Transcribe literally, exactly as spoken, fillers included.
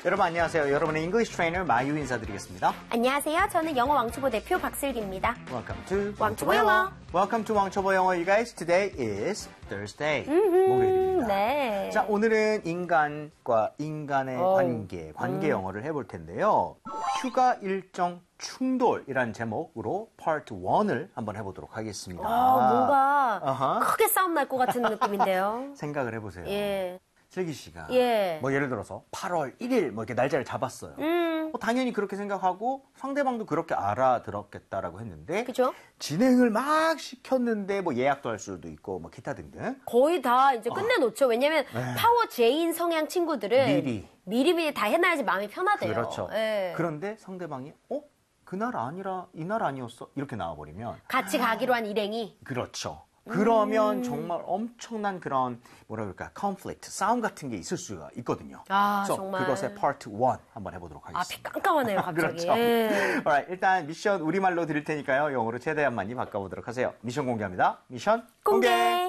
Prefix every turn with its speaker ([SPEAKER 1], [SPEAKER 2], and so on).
[SPEAKER 1] 여러분 안녕하세요. 여러분의 English trainer 마유 인사드리겠습니다.
[SPEAKER 2] 안녕하세요. 저는 영어 왕초보 대표 박슬기입니다.
[SPEAKER 1] Welcome to
[SPEAKER 2] 왕초보 영어.
[SPEAKER 1] Welcome to 왕초보 영어. You guys, today is Thursday.
[SPEAKER 2] 음흠,
[SPEAKER 1] 목요일입니다.
[SPEAKER 2] 네.
[SPEAKER 1] 자, 오늘은 인간과 인간의
[SPEAKER 2] 오.
[SPEAKER 1] 관계, 관계
[SPEAKER 2] 음.
[SPEAKER 1] 영어를 해볼 텐데요. 휴가 일정 충돌이라는 제목으로 파트 원을 한번 해보도록 하겠습니다.
[SPEAKER 2] 아, 뭔가
[SPEAKER 1] 어허.
[SPEAKER 2] 크게 싸움 날 것 같은 느낌인데요.
[SPEAKER 1] 생각을 해보세요.
[SPEAKER 2] 예.
[SPEAKER 1] 슬기 씨가
[SPEAKER 2] 예.
[SPEAKER 1] 뭐 예를 들어서 팔월 일일 뭐 이렇게 날짜를 잡았어요.
[SPEAKER 2] 음.
[SPEAKER 1] 뭐 당연히 그렇게 생각하고 상대방도 그렇게 알아들었겠다라고 했는데
[SPEAKER 2] 그죠?
[SPEAKER 1] 진행을 막 시켰는데 뭐 예약도 할 수도 있고 뭐 기타 등등
[SPEAKER 2] 거의 다 이제 끝내놓죠. 왜냐면
[SPEAKER 1] 네.
[SPEAKER 2] 파워 제이인 성향 친구들은
[SPEAKER 1] 미리.
[SPEAKER 2] 미리미리 다 해놔야지 마음이 편하대요.
[SPEAKER 1] 그렇죠.
[SPEAKER 2] 예.
[SPEAKER 1] 그런데 상대방이 어? 그날 아니라 이날 아니었어? 이렇게 나와버리면
[SPEAKER 2] 같이 가기로 한 일행이.
[SPEAKER 1] 그렇죠. 그러면
[SPEAKER 2] 음.
[SPEAKER 1] 정말 엄청난 그런 뭐라 그럴까 conflict, 싸움 같은 게 있을 수가 있거든요.
[SPEAKER 2] 아,
[SPEAKER 1] 그래서
[SPEAKER 2] 정말.
[SPEAKER 1] 그것의 파트 원 한번 해보도록 하겠습니다.
[SPEAKER 2] 앞이 깜깜하네요, 갑자기.
[SPEAKER 1] 그렇죠.
[SPEAKER 2] 예.
[SPEAKER 1] Alright, 일단 미션 우리말로 드릴 테니까요. 영어로 최대한 많이 바꿔보도록 하세요. 미션 공개합니다. 미션
[SPEAKER 2] 공개.